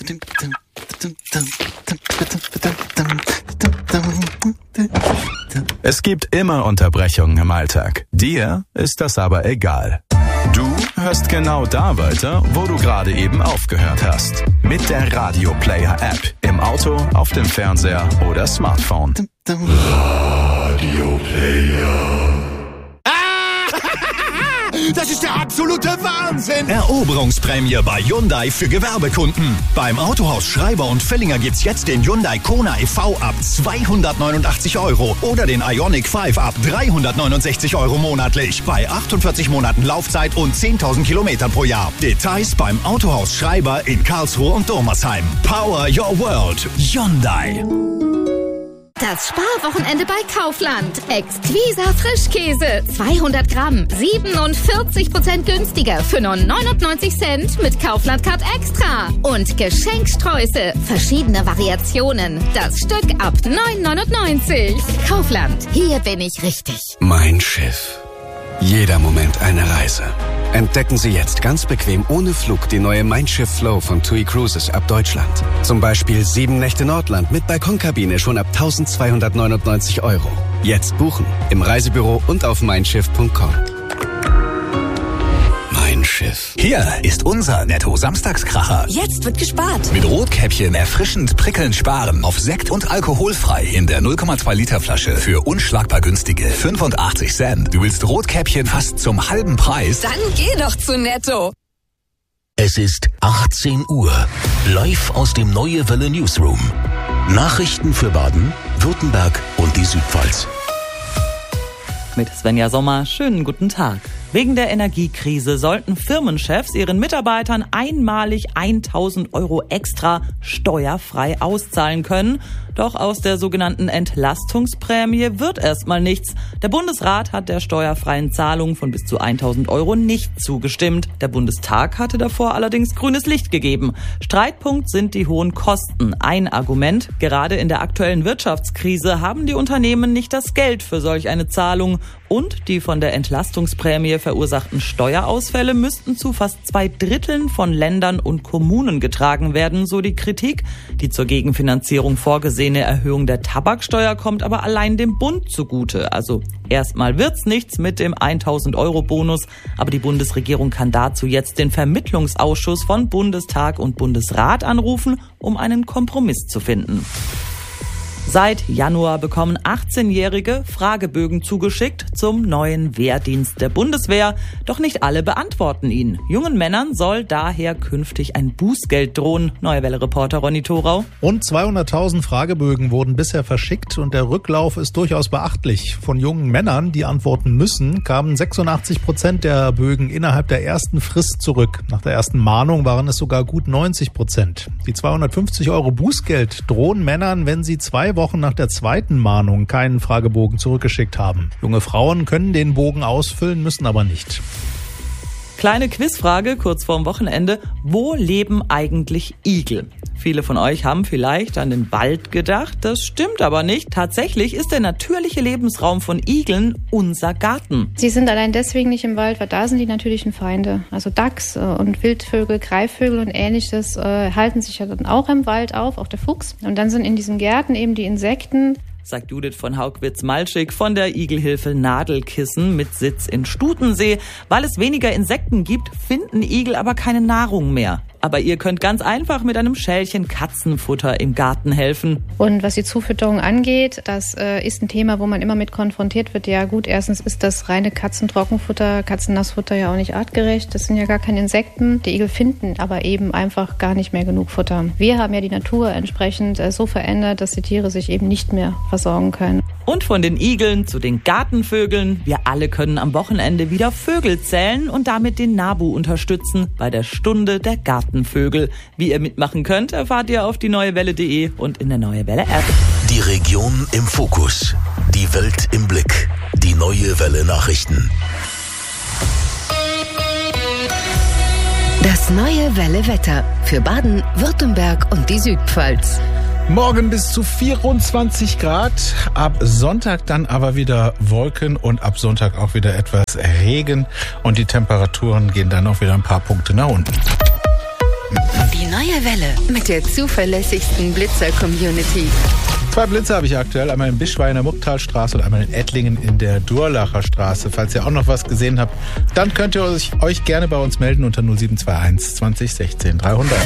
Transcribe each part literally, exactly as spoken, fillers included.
Es gibt immer Unterbrechungen im Alltag. Dir ist das aber egal. Du hörst genau da weiter, wo du gerade eben aufgehört hast. Mit der Radio Player App. Im Auto, auf dem Fernseher oder Smartphone. Radio Player. Das ist der absolute Wahnsinn! Eroberungsprämie bei Hyundai für Gewerbekunden. Beim Autohaus Schreiber und Villinger gibt's jetzt den Hyundai Kona E V ab zweihundertneunundachtzig Euro oder den Ioniq fünf ab dreihundertneunundsechzig Euro monatlich. Bei achtundvierzig Monaten Laufzeit und zehntausend Kilometern pro Jahr. Details beim Autohaus Schreiber in Karlsruhe und Dormersheim. Power your world. Hyundai. Das Sparwochenende bei Kaufland. Exquisa Frischkäse. zweihundert Gramm. siebenundvierzig Prozent günstiger für nur neunundneunzig Cent mit Kaufland Card Extra. Und Geschenksträuße. Verschiedene Variationen. Das Stück ab neun neunundneunzig. Kaufland. Hier bin ich richtig. Mein Schiff. Jeder Moment eine Reise. Entdecken Sie jetzt ganz bequem ohne Flug die neue Mein Schiff Flow von TUI Cruises ab Deutschland. Zum Beispiel sieben Nächte Nordland mit Balkonkabine schon ab eintausendzweihundertneunundneunzig Euro. Jetzt buchen im Reisebüro und auf mein schiff punkt com. Mein Schiff. Hier ist unser Netto-Samstagskracher. Jetzt wird gespart. Mit Rotkäppchen erfrischend prickelnd sparen. Auf Sekt und alkoholfrei in der null Komma zwei Liter Flasche für unschlagbar günstige fünfundachtzig Cent. Du willst Rotkäppchen fast zum halben Preis? Dann geh doch zu Netto. Es ist achtzehn Uhr. Live aus dem Neue Welle Newsroom. Nachrichten für Baden, Württemberg und die Südpfalz. Mit Svenja Sommer, schönen guten Tag. Wegen der Energiekrise sollten Firmenchefs ihren Mitarbeitern einmalig tausend Euro extra steuerfrei auszahlen können. Doch aus der sogenannten Entlastungsprämie wird erstmal nichts. Der Bundesrat hat der steuerfreien Zahlung von bis zu tausend Euro nicht zugestimmt. Der Bundestag hatte davor allerdings grünes Licht gegeben. Streitpunkt sind die hohen Kosten. Ein Argument: Gerade in der aktuellen Wirtschaftskrise haben die Unternehmen nicht das Geld für solch eine Zahlung. Und die von der Entlastungsprämie verursachten Steuerausfälle müssten zu fast zwei Dritteln von Ländern und Kommunen getragen werden, so die Kritik. Die zur Gegenfinanzierung vorgesehene Erhöhung der Tabaksteuer kommt aber allein dem Bund zugute. Also erstmal wird's nichts mit dem tausend Euro Bonus, aber die Bundesregierung kann dazu jetzt den Vermittlungsausschuss von Bundestag und Bundesrat anrufen, um einen Kompromiss zu finden. Seit Januar bekommen achtzehnjährige Fragebögen zugeschickt zum neuen Wehrdienst der Bundeswehr. Doch nicht alle beantworten ihn. Jungen Männern soll daher künftig ein Bußgeld drohen. Neue Welle-Reporter Ronny Thorau. Rund zweihunderttausend Fragebögen wurden bisher verschickt und der Rücklauf ist durchaus beachtlich. Von jungen Männern, die antworten müssen, kamen sechsundachtzig Prozent der Bögen innerhalb der ersten Frist zurück. Nach der ersten Mahnung waren es sogar gut neunzig Prozent. Die zweihundertfünfzig Euro Bußgeld drohen Männern, wenn sie zwei Wochen nach der zweiten Mahnung keinen Fragebogen zurückgeschickt haben. Junge Frauen können den Bogen ausfüllen, müssen aber nicht. Kleine Quizfrage kurz vorm Wochenende. Wo leben eigentlich Igel? Viele von euch haben vielleicht an den Wald gedacht. Das stimmt aber nicht. Tatsächlich ist der natürliche Lebensraum von Igeln unser Garten. Sie sind allein deswegen nicht im Wald, weil da sind die natürlichen Feinde. Also Dachs und Wildvögel, Greifvögel und ähnliches äh, halten sich ja dann auch im Wald auf, auch der Fuchs. Und dann sind in diesen Gärten eben die Insekten, sagt Judith von Haugwitz-Malschig von der Igelhilfe Nadelkissen mit Sitz in Stutensee. Weil es weniger Insekten gibt, finden Igel aber keine Nahrung mehr. Aber ihr könnt ganz einfach mit einem Schälchen Katzenfutter im Garten helfen. Und was die Zufütterung angeht, das äh, ist ein Thema, wo man immer mit konfrontiert wird. Ja gut, erstens ist das reine Katzentrockenfutter, Katzennassfutter ja auch nicht artgerecht. Das sind ja gar keine Insekten. Die Igel finden aber eben einfach gar nicht mehr genug Futter. Wir haben ja die Natur entsprechend äh, so verändert, dass die Tiere sich eben nicht mehr versorgen können. Und von den Igeln zu den Gartenvögeln. Wir alle können am Wochenende wieder Vögel zählen und damit den NABU unterstützen bei der Stunde der Gartenvögel. Wie ihr mitmachen könnt, erfahrt ihr auf die neue welle punkt de und in der Neue Welle App. Die Region im Fokus. Die Welt im Blick. Die Neue Welle Nachrichten. Das Neue Welle Wetter für Baden, Württemberg und die Südpfalz. Morgen bis zu vierundzwanzig Grad, ab Sonntag dann aber wieder Wolken und ab Sonntag auch wieder etwas Regen und die Temperaturen gehen dann auch wieder ein paar Punkte nach unten. Die neue Welle mit der zuverlässigsten Blitzer-Community. Zwei Blitze habe ich aktuell, einmal in Bischweiler in der Mucktalstraße und einmal in Ettlingen in der Durlacher Straße. Falls ihr auch noch was gesehen habt, dann könnt ihr euch, euch gerne bei uns melden unter null sieben zwei eins zwanzig sechzehn dreihundert.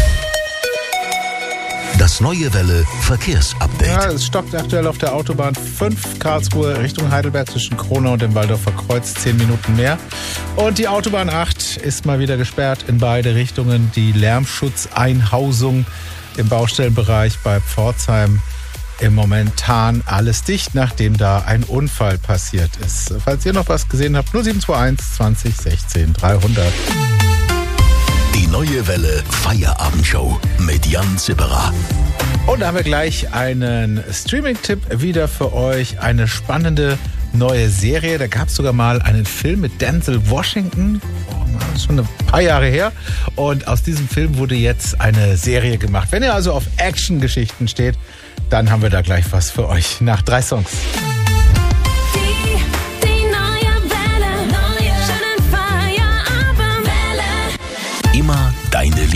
Das neue Welle Verkehrsupdate. Ja, es stockt aktuell auf der Autobahn fünf Karlsruhe Richtung Heidelberg zwischen Kronau und dem Waldorfer Kreuz, zehn Minuten mehr. Und die Autobahn acht ist mal wieder gesperrt in beide Richtungen. Die Lärmschutzeinhausung im Baustellenbereich bei Pforzheim im Momentan alles dicht, nachdem da ein Unfall passiert ist. Falls ihr noch was gesehen habt, null sieben zwei eins zwanzig sechzehn dreihundert. Die neue Welle Feierabendshow mit Jan Zipperer. Und da haben wir gleich einen Streaming-Tipp wieder für euch. Eine spannende neue Serie. Da gab es sogar mal einen Film mit Denzel Washington. Das ist schon ein paar Jahre her. Und aus diesem Film wurde jetzt eine Serie gemacht. Wenn ihr also auf Action-Geschichten steht, dann haben wir da gleich was für euch nach drei Songs. Die, die neue Welle, neue, schönen Feierabend. Welle. Immer deine